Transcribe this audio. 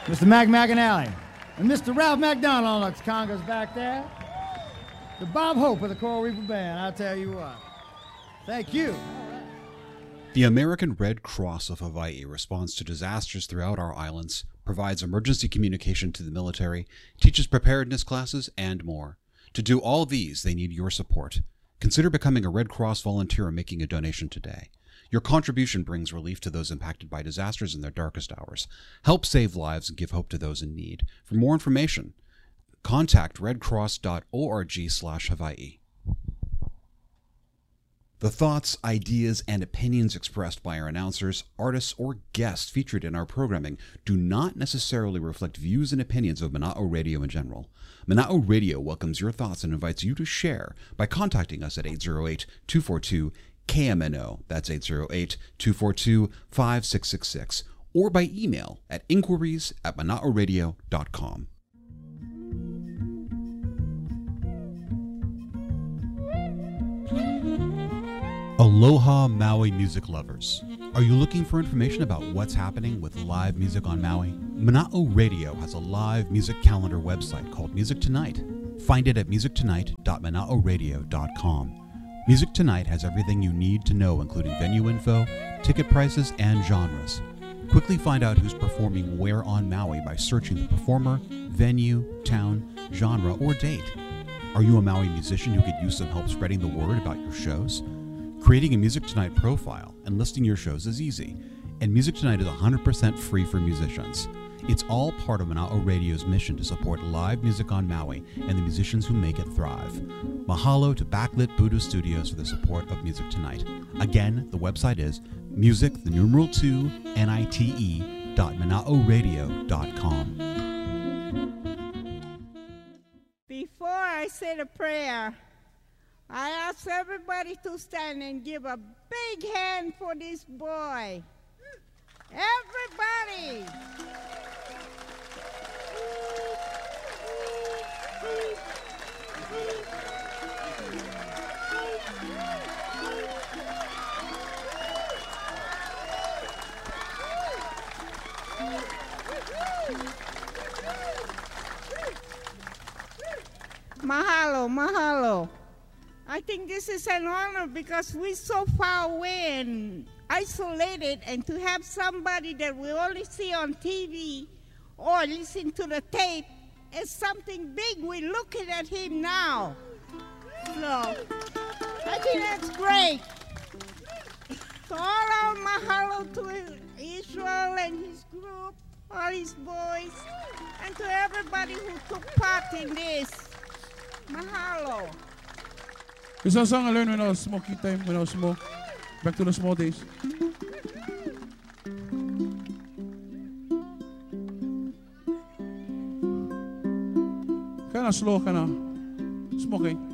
Mr. Mac McAnally, and Mr. Ralph McDonald on the congas back there. The Bob Hope of the Coral Reaper Band, I'll tell you what. Thank you. The American Red Cross of Hawaii responds to disasters throughout our islands, provides emergency communication to the military, teaches preparedness classes, and more. To do all these, they need your support. Consider becoming a Red Cross volunteer and making a donation today. Your contribution brings relief to those impacted by disasters in their darkest hours. Help save lives and give hope to those in need. For more information, contact redcross.org/Hawaii. The thoughts, ideas, and opinions expressed by our announcers, artists, or guests featured in our programming do not necessarily reflect views and opinions of Mana'o Radio in general. Mana'o Radio welcomes your thoughts and invites you to share by contacting us at 808-242-KMNO, that's 808-242-5666, or by email at inquiries@mana'oradio.com. Aloha Maui music lovers. Are you looking for information about what's happening with live music on Maui? Mana'o Radio has a live music calendar website called Music Tonight. Find it at musictonight.mana'oradio.com. Music Tonight has everything you need to know, including venue info, ticket prices, and genres. Quickly find out who's performing where on Maui by searching the performer, venue, town, genre, or date. Are you a Maui musician who could use some help spreading the word about your shows? Creating a Music Tonight profile and listing your shows is easy, and Music Tonight is 100% free for musicians. It's all part of Mana'o Radio's mission to support live music on Maui and the musicians who make it thrive. Mahalo to Backlit Buddha Studios for the support of Music Tonight. Again, the website is music2nite.manaoradio.com. Before I say the prayer, I ask everybody to stand and give a big hand for this boy. Everybody! Mahalo, mahalo. I think this is an honor because we're so far away and isolated, and to have somebody that we only see on TV or listen to the tape is something big. We're looking at him now. So I think that's great. So all our mahalo to Israel and his group, all his boys, and to everybody who took part in this. Mahalo. It's a song I learned when I was smoking time, when I was small. Back to the small days. Kind of slow, kind of smoking.